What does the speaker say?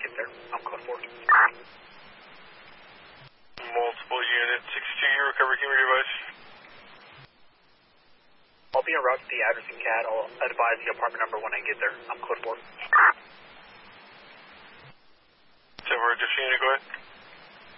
get there. I'm code 4. Multiple unit, 62, you recover humor device. I'll be en route to the addressing CAD. I'll advise the apartment number when I get there. I'm code 4. 7 just unit, go ahead.